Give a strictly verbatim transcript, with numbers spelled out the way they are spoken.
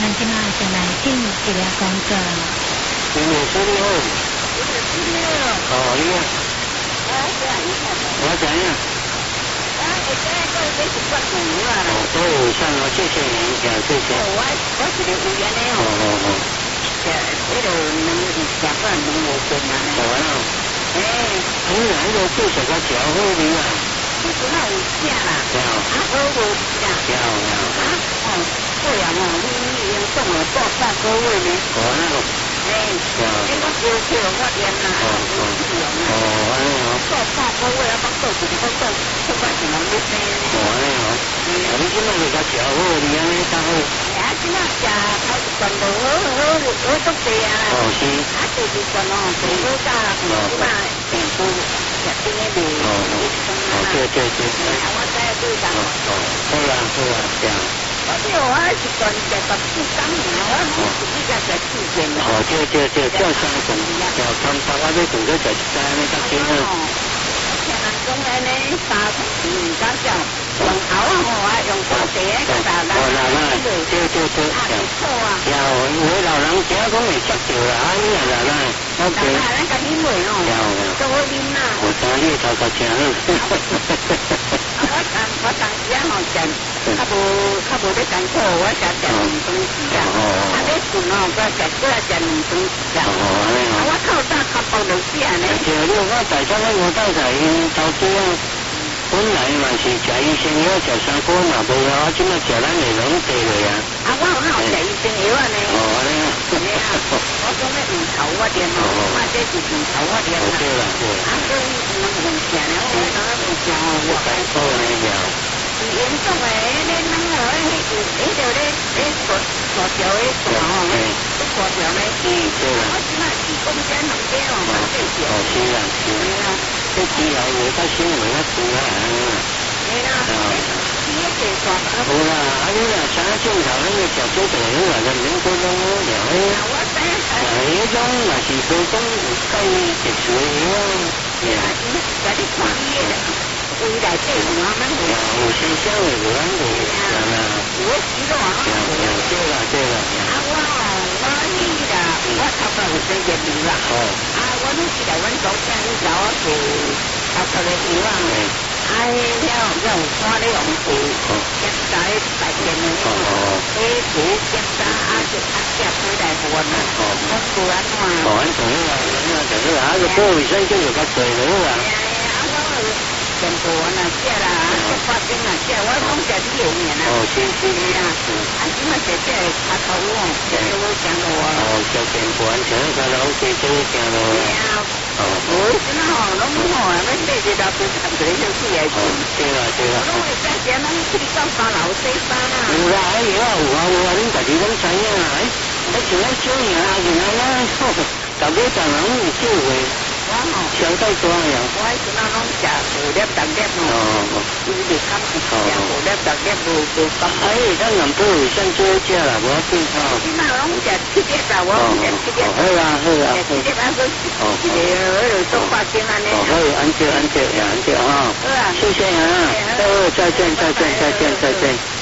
即马就来进治疗工作。 你没说你好。哦，你啊。我知影。 啊，我这个这是关公啊。 哦，都有上哦，谢谢您，谢谢。 我我是个有缘的哦。 哦哦哦。 这这个能吃饭能我分啊。 好啊。 哎， 你哪一个做什么调好的啊？ 你不那有吃啦。 有。 啊，我有吃啦。 有有。 啊，哦，这样哦，你已经送了多少个月呢？ 哦，那个。 哎，这个就就我点啦。 哦哦。哦，安尼哦。 多少个月啊？帮做一个做做办什么东西呢？ 哦，安尼哦。嗯。你今麦就甲调好，你安尼较好。 啊，今麦食头一罐就好好好足济啊。 哦是。 啊，第二罐哦，最好加五百平方食边个面。 哦哦。哦，对对对。 啊，我知对啦。 哦，好啦好啦，这样。 我这我一罐食十四张尔，我我自己家食四件。 哦，对对对，照相份，照三百啊，要同佢食一单呢，较紧好。 我听人讲安尼，三十四唔敢照，用头啊吼啊，用高地个个大大。 哦，那那，对对对， 啊，不错啊。 有，有的老人家讲会接着啦，啊，你啊啦啦，我大大咱甲啉袂哦。 有有。 都好啉啦。 我知你头壳真好。 啊，我当我当时啊吼食，较无较无咧艰苦，我食食两顿时啊。啊，咧顺哦，搁食搁食两顿时啊。 哦，安尼哦。 啊，我透早较饱就食呢。 对，你我大餐咧，我太太因投资啊，本来嘛是食医生药食三锅嘛，无啊，我即马食咱的拢地落啊。 啊，我有哪有食医生药啊呢？ 哦，安尼啊。 对啊，我讲咧鱼头我点哦，我这是鱼头我点啦。 对啦对啦。 啊，所以能混食呢，我当然混食哦，我该做那了。 是严重诶，咧咱哦，迄个迄个咧咧大大条诶大哦，咧大条咧。嗯，对啦。我即马四公斤两斤哦，蛮对条。 哦，是啦是啦。这之后我较新闻较多啊，安尼啦。 对啦。你一地大。 好啦，啊你若啥镜头那个食做茶好啊，就免讲讲好了诶。 我知影。 啊，迄种若是说讲有介特殊诶药， 对啊，伊甲你看伊诶。胃内底有啊，咱有有生肖的有咱有，啦啦， 有诶肌肉啊， 有有对啦对啦。 啊我哦，我去啦，我头壳有生结瘤啦。哦。啊，我愈去来阮祖先伊甲我做头壳的瘤啊。啊，迄了了有看咧用做检查迄大片的。哦哦。迄做检查啊，就啊接回来换啦。哦。我做安怎？ 哦，安怎啊？安怎就是啊，个保卫生就有较侪了啊。 全部我那食啦，啊，发精啊食，我拢食你的面啊。 哦，是是是啊。 啊，即马食这个卡头哦，食了我讲了啊。 哦，食健康，吃卡头加多行咯。 对啊。哦。我即马吼，拢吼，咱这些老师看起来就起来做。 对啦对啦。 我拢会在家，咱去到三楼洗衫啊。 有啦，哎有啊有啊有啊，恁家己拢知影啊，哎，哎像咱少年啊，然后咱吼，逐个逐人有机会。我吼，相对大呀。 我迄阵啊拢食五粒六粒哦。哦。伊就看食五粒六粒无无讲。 哎，咱南部卫生做食啦，无要紧吼。 即马拢食七粒啦，我食七粒。 好啦好啦。 七粒啊，个一个迄个做发精安尼。 好，安全安全安全哈。 好啊。 谢谢啊。好，再见再见再见再见。